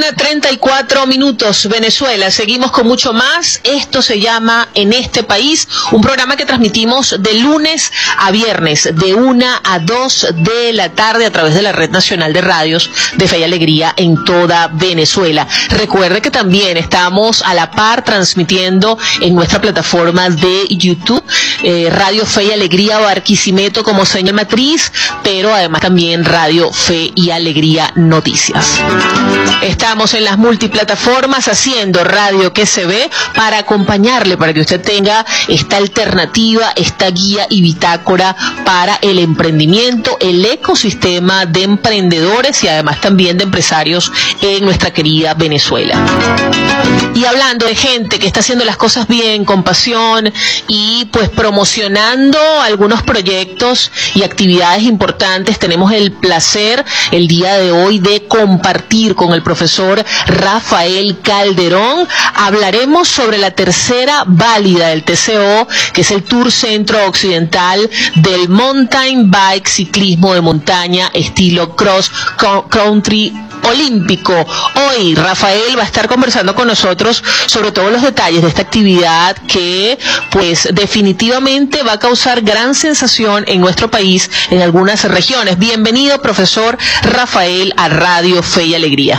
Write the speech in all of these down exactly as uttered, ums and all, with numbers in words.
una treinta y cuatro minutos, Venezuela. Seguimos con mucho más. Esto se llama En este País, un programa que transmitimos de lunes a viernes, de una a dos de la tarde a través de la Red Nacional de Radios de Fe y Alegría en toda Venezuela. Recuerde que también estamos a la par transmitiendo en nuestra plataforma de YouTube, eh, Radio Fe y Alegría Barquisimeto como señal matriz, pero además también Radio Fe y Alegría Noticias. Estamos en las multiplataformas haciendo radio que se ve para acompañarle, para que usted tenga esta alternativa, esta guía y bitácora para el emprendimiento, el ecosistema de emprendedores y además también de empresarios en nuestra querida Venezuela. Y hablando de gente que está haciendo las cosas bien, con pasión y pues promocionando algunos proyectos y actividades importantes, tenemos el placer el día de hoy de compartir con el profesor Rafael Calderón. Hablaremos sobre la tercera válida del T C O, que es el Tour Centro Occidental del Mountain Bike, ciclismo de montaña estilo cross country olímpico. Hoy Rafael va a estar conversando con nosotros sobre todos los detalles de esta actividad que pues definitivamente va a causar gran sensación en nuestro país, en algunas regiones. Bienvenido, profesor Rafael, a Radio Fe y Alegría.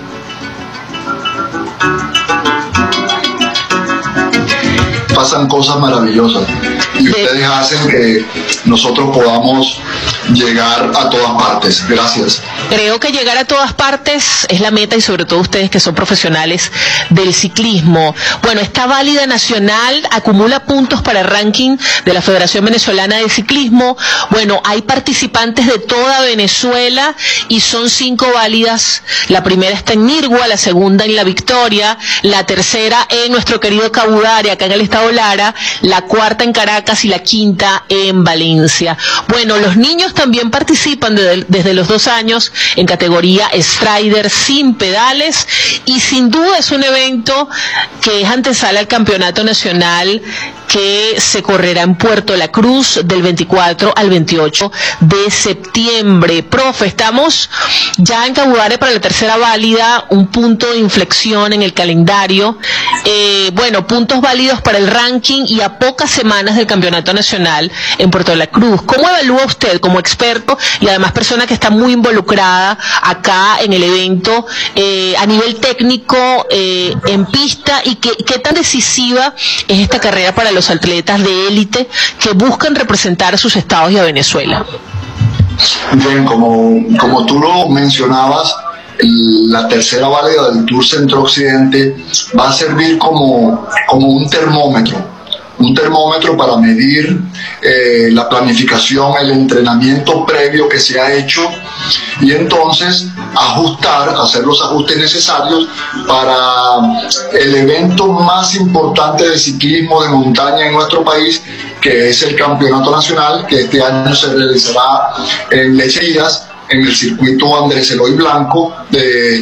Pasan cosas maravillosas y de... ustedes hacen que nosotros podamos llegar a todas partes. Gracias. Creo que llegar a todas partes es la meta, y sobre todo ustedes que son profesionales del ciclismo. Bueno, esta válida nacional acumula puntos para el ranking de la Federación Venezolana de Ciclismo. Bueno, hay participantes de toda Venezuela y son cinco válidas. La primera está en Nirgua, la segunda en La Victoria, la tercera en nuestro querido Cabudare, acá en el estado Lara, la cuarta en Caracas y la quinta en Valencia. Bueno, los niños también participan de, desde los dos años en categoría Strider sin pedales, y sin duda es un evento que es antesala al campeonato nacional que se correrá en Puerto La Cruz del veinticuatro al veintiocho de septiembre. Profe, estamos ya en Cabudare para la tercera válida, un punto de inflexión en el calendario. Eh, bueno, puntos válidos para el ranking y a pocas semanas del campeonato nacional en Puerto La Cruz. ¿Cómo evalúa usted como experto y además persona que está muy involucrada acá en el evento eh, a nivel técnico, eh, en pista, y qué, qué tan decisiva es esta carrera para los los atletas de élite que buscan representar a sus estados y a Venezuela? Bien, como, como tú lo mencionabas, la tercera válida del Tour Centro Occidente va a servir como, como un termómetro, un termómetro para medir eh, la planificación, el entrenamiento previo que se ha hecho, y entonces ajustar, hacer los ajustes necesarios para el evento más importante de ciclismo de montaña en nuestro país, que es el Campeonato Nacional, que este año se realizará en Lecheídas, en el circuito Andrés Eloy Blanco de